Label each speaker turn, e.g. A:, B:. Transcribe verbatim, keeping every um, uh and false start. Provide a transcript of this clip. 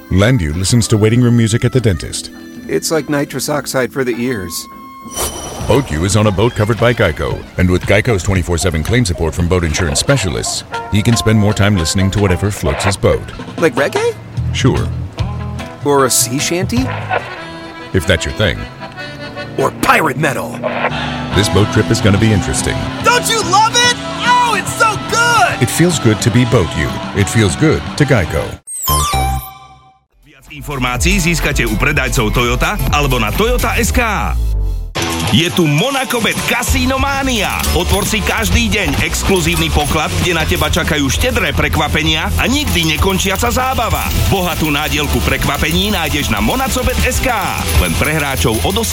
A: Landu listens to waiting room music at the dentist.
B: It's like nitrous oxide for the ears.
A: BoatU is on a boat covered by Geico, and with Geico's twenty-four seven claim support from boat insurance specialists, he can spend more time listening to whatever floats his boat.
B: Like reggae?
A: Sure.
B: Or a sea shanty?
A: If that's your thing.
B: Or pirate metal?
A: This boat trip is going to be interesting.
C: Don't you love it? Oh, it's so good!
A: It feels good to be BoatU. It feels good to Geico.
D: Viac informácií získate u predajcov Toyota alebo na Toyota bodka es ká. Je tu Monacobet Casino Mania. Otvor si každý deň exkluzívny poklad, kde na teba čakajú štedré prekvapenia a nikdy nekončiaca zábava. Bohatú nádielku prekvapení nájdeš na Monacobet bodka es ká. Len pre hráčov od